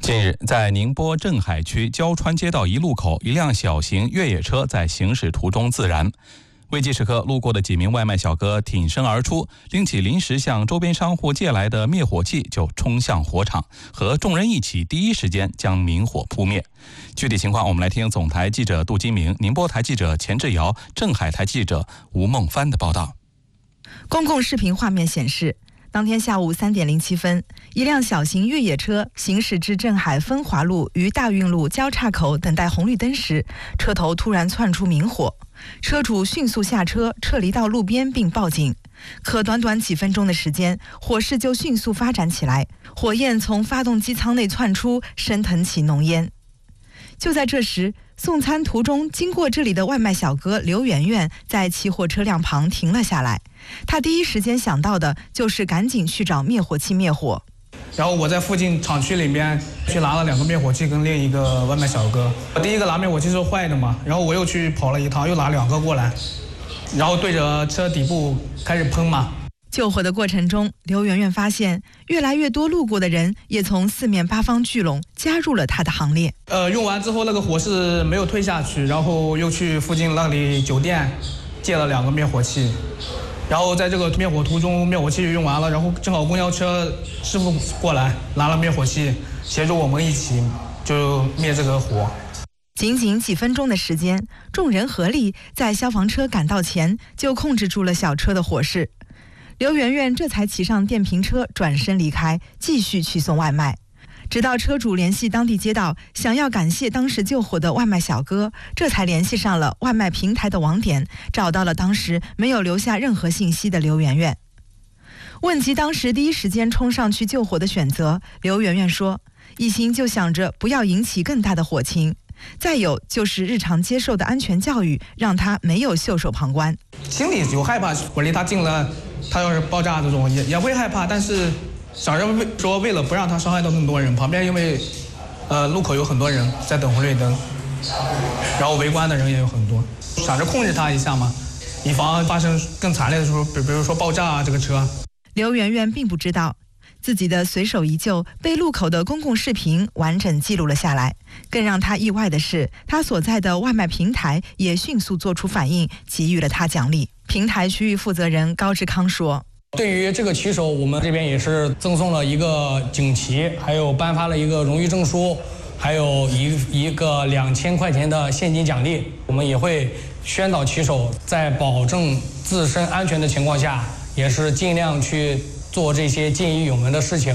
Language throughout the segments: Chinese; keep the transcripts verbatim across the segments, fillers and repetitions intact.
近日，在宁波镇海区胶川街道一路口，一辆小型越野车在行驶途中自燃。危急时刻，路过的几名外卖小哥挺身而出，拎起临时向周边商户借来的灭火器就冲向火场，和众人一起第一时间将明火扑灭。具体情况，我们来听总台记者杜金明、宁波台记者钱志尧、镇海台记者吴梦帆的报道。 公共视频画面显示，当天下午三点零七分，一辆小型越野车行驶至镇海分华路与大运路交叉口等待红绿灯时，车头突然窜出明火，车主迅速下车撤离到路边并报警。可短短几分钟的时间，火势就迅速发展起来，火焰从发动机舱内窜出，升腾起浓烟。就在这时，送餐途中经过这里的外卖小哥刘媛媛在起火车辆旁停了下来，他第一时间想到的就是赶紧去找灭火器灭火。 然后我在附近厂区里面去拿了两个灭火器跟另一个外卖小哥。我第一个拿灭火器是坏的嘛，然后我又去跑了一趟，又拿两个过来，然后对着车底部开始喷嘛。 救火的过程中，刘媛媛发现越来越多路过的人也从四面八方聚拢，加入了她的行列。 呃，用完之后那个火势没有退下去，然后又去附近那里酒店借了两个灭火器，然后在这个灭火途中，灭火器用完了，然后正好公交车师傅过来拿了灭火器，协助我们一起就灭这个火。 仅仅几分钟的时间，众人合力在消防车赶到前就控制住了小车的火势。刘媛媛这才骑上电瓶车转身离开，继续去送外卖。直到车主联系当地街道，想要感谢当时救火的外卖小哥，这才联系上了外卖平台的网点，找到了当时没有留下任何信息的刘媛媛。问及当时第一时间冲上去救火的选择，刘媛媛说，一心就想着不要引起更大的火情，再有就是日常接受的安全教育让她没有袖手旁观。 心里有害怕，我离他近了，他要是爆炸这种也也会害怕，但是想着为说为了不让他伤害到更多人，旁边因为呃路口有很多人在等红绿灯，然后围观的人也有很多，想着控制他一下嘛，以防发生更惨烈的时候，比比如说爆炸啊这个车。 刘媛媛并不知道自己的随手一救被路口的公共视频完整记录了下来，更让他意外的是，他所在的外卖平台也迅速做出反应，给予了他奖励。平台区域负责人高志康说， 对于这个骑手，我们这边也是赠送了一个锦旗，还有颁发了一个荣誉证书，还有一一个两千块钱的现金奖励。我们也会宣导骑手在保证自身安全的情况下，也是尽量去做这些见义勇为的事情。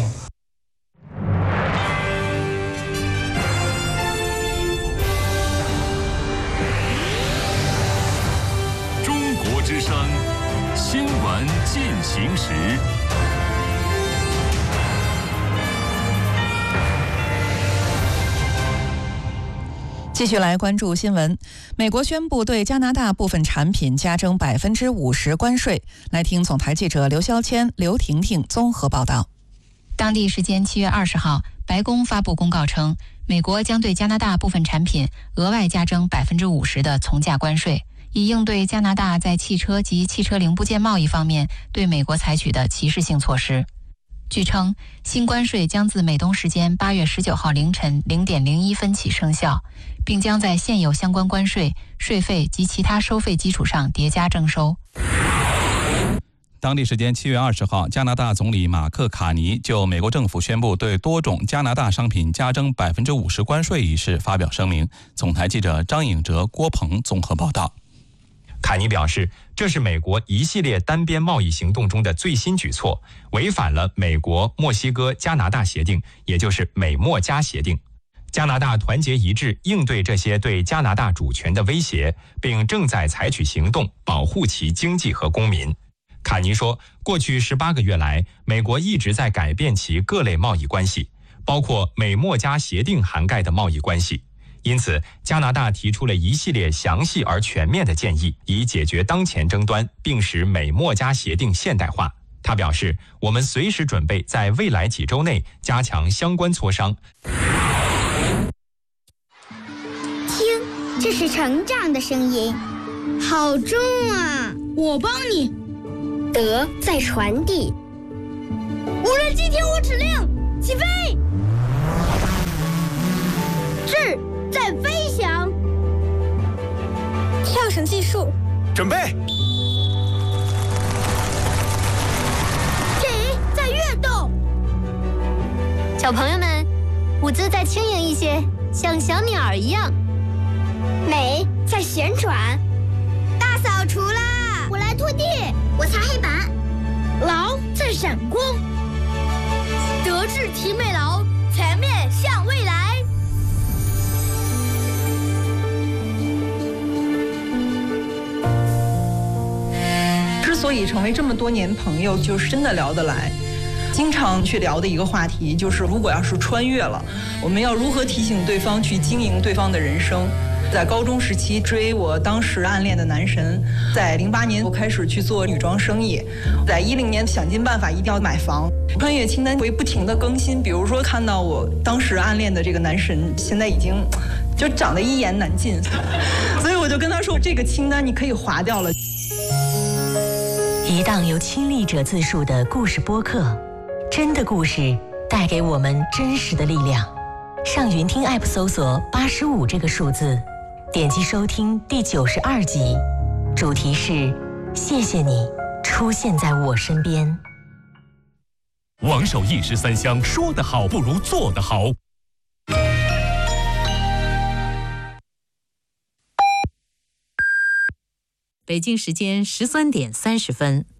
中国之声新闻进行时。 继续来关注新闻。美国宣布对加拿大部分产品加征百分之五十关税。来听总台记者刘肖谦、刘婷婷综合报道。 当地时间七月二十号，白宫发布公告称，美国将对加拿大部分产品额外加征百分之五十的从价关税，以应对加拿大在汽车及汽车零部件贸易方面对美国采取的歧视性措施。据称，新关税将自美东时间八月十九号凌晨零点零一分起生效，并将在现有相关关税、税费及其他收费基础上叠加征收。 当地时间七月二十号，加拿大总理马克·卡尼就美国政府宣布对多种加拿大商品加征百分之五十关税一事发表声明。总台记者张颖哲、郭鹏综合报道。 卡尼表示，这是美国一系列单边贸易行动中的最新举措，违反了美国、墨西哥、加拿大协定，也就是美墨加协定。加拿大团结一致应对这些对加拿大主权的威胁，并正在采取行动保护其经济和公民。卡尼说，过去十八个月来，美国一直在改变其各类贸易关系，包括美墨加协定涵盖的贸易关系。因此，加拿大提出了一系列详细而全面的建议，以解决当前争端，并使美墨加协定现代化。他表示，我们随时准备在未来几周内加强相关磋商。 听，这是成长的声音，好重啊！ 我帮你。 德在传递。 无人机听我指令，起飞！ 准备。 谁在跃动？小朋友们，舞姿再轻盈一些，像小鸟儿一样。美在旋转。大扫除啦！我来拖地，我擦黑板。劳在闪光。德智体美劳，全面向未来。 之所以成为这么多年朋友，就是真的聊得来。经常去聊的一个话题就是，如果要是穿越了，我们要如何提醒对方去经营对方的人生。在高中时期追我当时暗恋的男神，在零八年我开始去做女装生意，在一零年想尽办法一定要买房。穿越清单会不停的更新，比如说看到我当时暗恋的这个男神现在已经就长得一言难尽，所以我就跟他说，这个清单你可以划掉了。 一档由亲历者自述的故事播客，真的故事带给我们真实的力量。上云听 App 搜索八十五这个数字，点击收听第九十二集，主题是谢谢你出现在我身边。 王守一石三香，说得好不如做得好。 北京时间十三点三十分。